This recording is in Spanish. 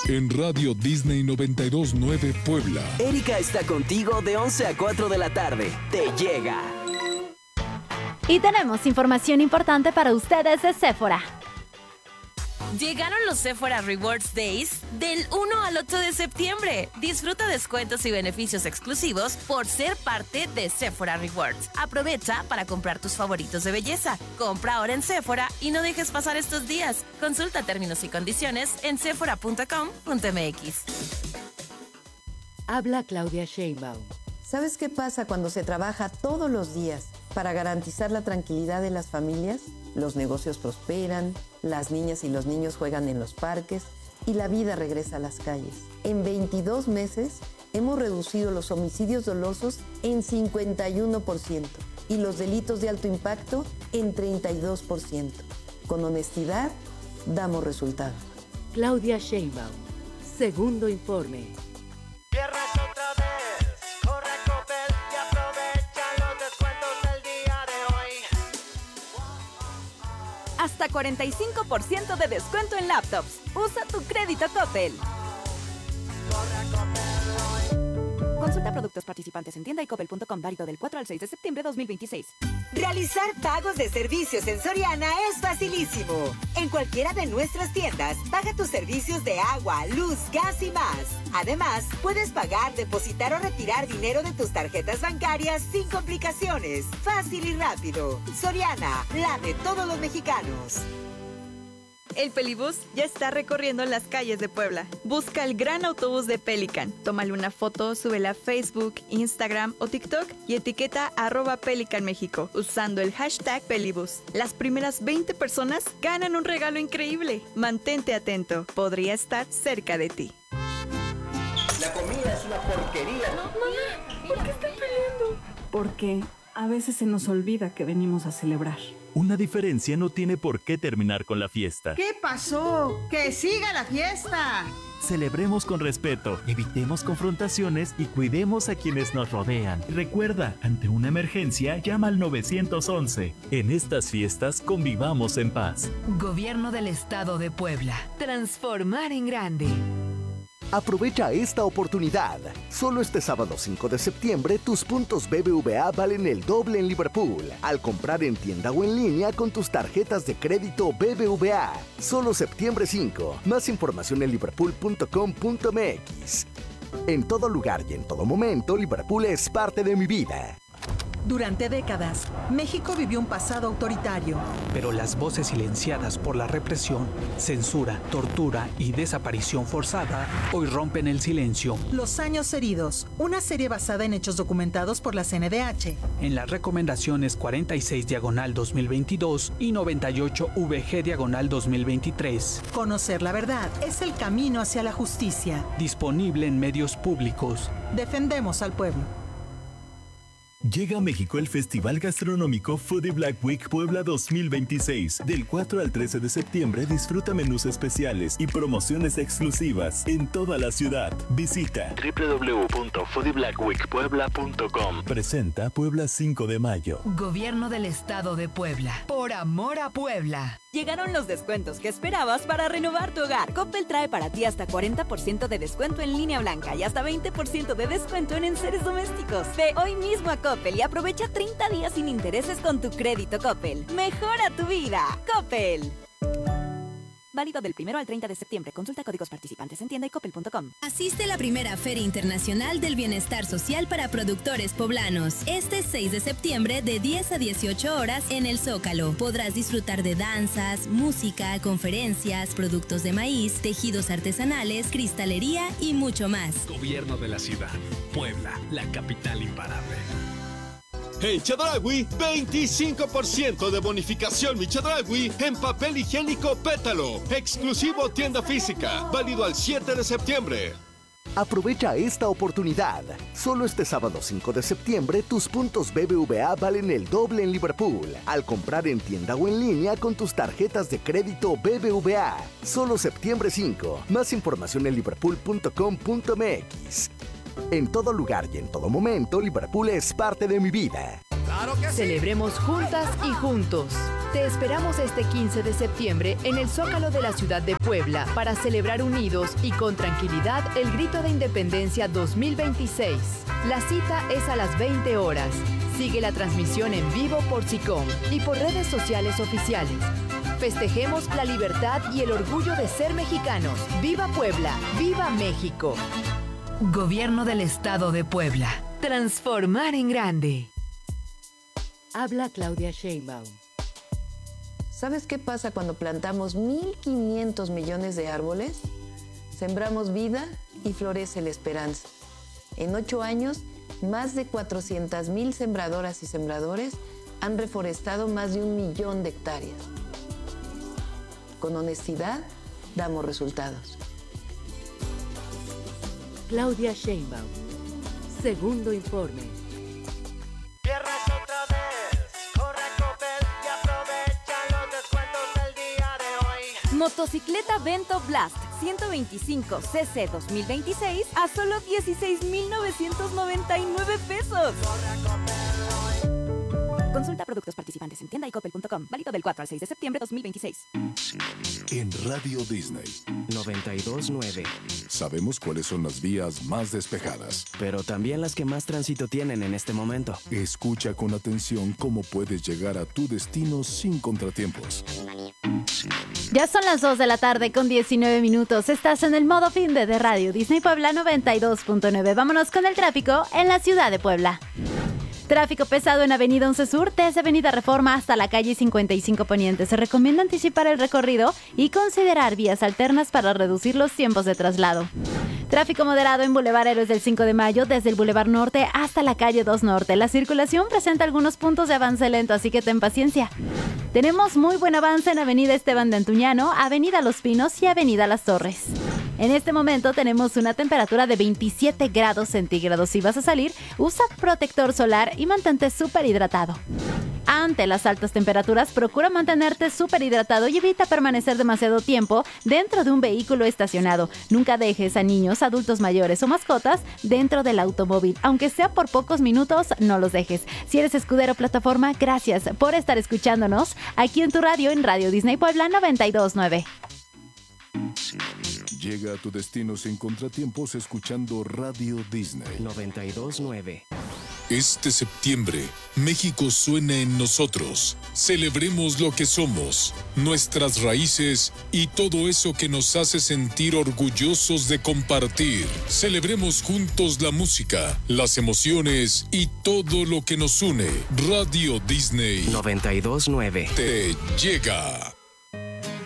En Radio Disney 92.9 Puebla. Erika está contigo de 11 a 4 de la tarde. Te llega. Y tenemos información importante para ustedes de Sephora. Llegaron los Sephora Rewards Days del 1 al 8 de septiembre. Disfruta descuentos y beneficios exclusivos por ser parte de Sephora Rewards. Aprovecha para comprar tus favoritos de belleza. Compra ahora en Sephora y no dejes pasar estos días. Consulta términos y condiciones en sephora.com.mx. Habla Claudia Sheinbaum. ¿Sabes qué pasa cuando se trabaja todos los días para garantizar la tranquilidad de las familias? Los negocios prosperan, las niñas y los niños juegan en los parques y la vida regresa a las calles. En 22 meses hemos reducido los homicidios dolosos en 51% y los delitos de alto impacto en 32%. Con honestidad, damos resultados. Claudia Sheinbaum. Segundo informe. Hasta 45% de descuento en laptops. Usa tu crédito Coppel. Consulta productos participantes en tienda y coppel.com, válido del 4 al 6 de septiembre de 2026. Realizar pagos de servicios en Soriana es facilísimo. En cualquiera de nuestras tiendas, paga tus servicios de agua, luz, gas y más. Además, puedes pagar, depositar o retirar dinero de tus tarjetas bancarias sin complicaciones. Fácil y rápido. Soriana, la de todos los mexicanos. El Pelibús ya está recorriendo las calles de Puebla. Busca el gran autobús de Pelican. Tómale una foto, súbela a Facebook, Instagram o TikTok y etiqueta @PelicanMéxico usando el hashtag Pelibús. Las primeras 20 personas ganan un regalo increíble. Mantente atento. Podría estar cerca de ti. La comida es una porquería. No, mamá, ¿por qué están peleando? Porque a veces se nos olvida que venimos a celebrar. Una diferencia no tiene por qué terminar con la fiesta. ¿Qué pasó? ¡Que siga la fiesta! Celebremos con respeto, evitemos confrontaciones y cuidemos a quienes nos rodean. Recuerda, ante una emergencia, llama al 911. En estas fiestas, convivamos en paz. Gobierno del Estado de Puebla. Transformar en grande. Aprovecha esta oportunidad. Solo este sábado 5 de septiembre, tus puntos BBVA valen el doble en Liverpool. Al comprar en tienda o en línea con tus tarjetas de crédito BBVA. Solo septiembre 5. Más información en liverpool.com.mx. En todo lugar y en todo momento, Liverpool es parte de mi vida. Durante décadas, México vivió un pasado autoritario. Pero las voces silenciadas por la represión, censura, tortura y desaparición forzada hoy rompen el silencio. Los años heridos, una serie basada en hechos documentados por la CNDH. En las recomendaciones 46/2022 y 98/VG/2023. Conocer la verdad es el camino hacia la justicia. Disponible en medios públicos. Defendemos al pueblo. Llega a México el Festival Gastronómico Foodie Black Week Puebla 2026. Del 4 al 13 de septiembre disfruta menús especiales y promociones exclusivas en toda la ciudad. Visita www.foodieblackweekpuebla.com. Presenta Puebla 5 de mayo. Gobierno del Estado de Puebla. Por amor a Puebla. Llegaron los descuentos que esperabas para renovar tu hogar. Coppel trae para ti hasta 40% de descuento en línea blanca y hasta 20% de descuento en enseres domésticos. Ve hoy mismo a Coppel y aprovecha 30 días sin intereses con tu crédito Coppel. Mejora tu vida. Coppel. Válido del 1 al 30 de septiembre. Consulta códigos participantes en tienda y coppel.com. Asiste a la primera Feria Internacional del Bienestar Social para Productores Poblanos. Este 6 de septiembre de 10 a 18 horas en el Zócalo. Podrás disfrutar de danzas, música, conferencias, productos de maíz, tejidos artesanales, cristalería y mucho más. Gobierno de la ciudad. Puebla, la capital imparable. En Chedraui, 25% de bonificación mi Chedraui en papel higiénico Pétalo. Exclusivo tienda física. Válido al 7 de septiembre. Aprovecha esta oportunidad. Solo este sábado 5 de septiembre, tus puntos BBVA valen el doble en Liverpool. Al comprar en tienda o en línea con tus tarjetas de crédito BBVA. Solo septiembre 5. Más información en liverpool.com.mx. En todo lugar y en todo momento, Liverpool es parte de mi vida. ¡Claro que sí! Celebremos juntas y juntos. Te esperamos este 15 de septiembre en el Zócalo de la ciudad de Puebla para celebrar unidos y con tranquilidad el Grito de Independencia 2026. La cita es a las 20 horas. Sigue la transmisión en vivo por SICOM y por redes sociales oficiales. Festejemos la libertad y el orgullo de ser mexicanos. ¡Viva Puebla! ¡Viva México! Gobierno del Estado de Puebla. Transformar en grande. Habla Claudia Sheinbaum. ¿Sabes qué pasa cuando plantamos 1.500 millones de árboles? Sembramos vida y florece la esperanza. En 8 años, más de 400,000 sembradoras y sembradores han reforestado más de 1 millón de hectáreas. Con honestidad, damos resultados. Claudia Sheinbaum. Segundo informe. Motocicleta Vento Blast 125 cc 2026 a solo 16,999 pesos. Consulta productos participantes en tienda y coppel.com. Válido del 4 al 6 de septiembre 2026. En Radio Disney 92.9. Sabemos cuáles son las vías más despejadas, pero también las que más tránsito tienen en este momento. Escucha con atención cómo puedes llegar a tu destino sin contratiempos. Ya son las 2 de la tarde con 19 minutos. Estás en el modo fin de Radio Disney Puebla 92.9. Vámonos con el tráfico en la ciudad de Puebla. Tráfico pesado en Avenida 11 Sur, desde Avenida Reforma hasta la calle 55 Poniente. Se recomienda anticipar el recorrido y considerar vías alternas para reducir los tiempos de traslado. Tráfico moderado en Boulevard Héroes del 5 de Mayo, desde el Boulevard Norte hasta la calle 2 Norte. La circulación presenta algunos puntos de avance lento, así que ten paciencia. Tenemos muy buen avance en Avenida Esteban de Antuñano, Avenida Los Pinos y Avenida Las Torres. En este momento tenemos una temperatura de 27 grados centígrados. Si vas a salir, usa protector solar y mantente súper hidratado. Ante las altas temperaturas, procura mantenerte súper hidratado y evita permanecer demasiado tiempo dentro de un vehículo estacionado. Nunca dejes a niños, adultos mayores o mascotas dentro del automóvil. Aunque sea por pocos minutos, no los dejes. Si eres escudero plataforma, gracias por estar escuchándonos aquí en tu radio, en Radio Disney Puebla 92.9. Llega a tu destino sin contratiempos escuchando Radio Disney 92.9. Este septiembre, México suena en nosotros. Celebremos lo que somos, nuestras raíces y todo eso que nos hace sentir orgullosos de compartir. Celebremos juntos la música, las emociones y todo lo que nos une. Radio Disney 92.9 te llega.